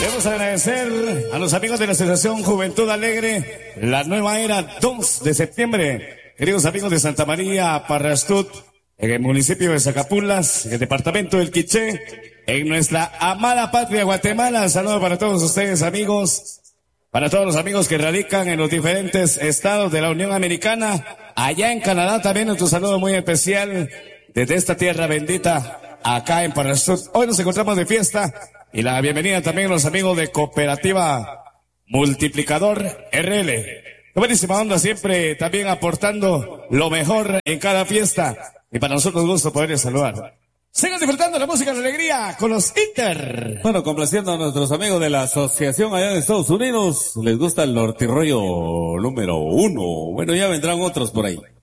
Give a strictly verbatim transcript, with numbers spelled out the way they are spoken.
Queremos agradecer a los amigos de la Asociación Juventud Alegre, la nueva era dos de septiembre. Queridos amigos de Santa María, Parrastut, en el municipio de Zacapulas, en el departamento del Quiché, en nuestra amada patria Guatemala. Saludos para todos ustedes, amigos. Para todos los amigos que radican en los diferentes estados de la Unión Americana. Allá en Canadá también nuestro saludo muy especial desde esta tierra bendita, acá en Parrastut. Hoy nos encontramos de fiesta y la bienvenida también a los amigos de Cooperativa Multiplicador R L. Buenísima onda, siempre también aportando lo mejor en cada fiesta. Y para nosotros es un gusto poderles saludar. Sigan disfrutando la música de alegría con los Inter. Bueno, complaciendo a nuestros amigos de la asociación allá en Estados Unidos. Les gusta el nortirrollo número uno. Bueno, ya vendrán otros por ahí.